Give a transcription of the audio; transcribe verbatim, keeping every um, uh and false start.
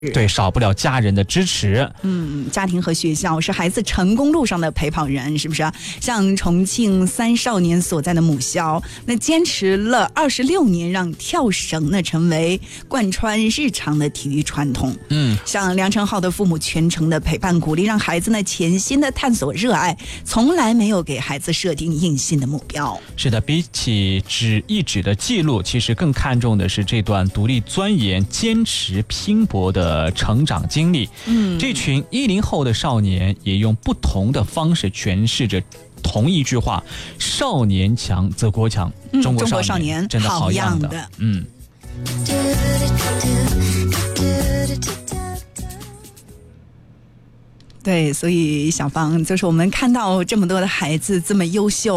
对，少不了家人的支持。 嗯，家庭和学校是孩子成功路上的陪跑人，是不是？像重庆三少年所在的母校，那坚持了二十六年，让跳绳呢成为贯穿日常的体育传统。 嗯， 像梁成浩的父母全程的陪伴鼓励，让孩子呢潜心的探索热爱，从来没有给孩子设定硬性的目标。 是的，比起纸一纸的记录，其实更看重的是这段独立钻研、坚持拼搏的成长经历。嗯，这群一零后的少年也用不同的方式诠释着同一句话：少年强则国强。 嗯、 中国少少年真的好样的。 的嗯。 对，所以小芳就是我们看到这么多的孩子这么优秀。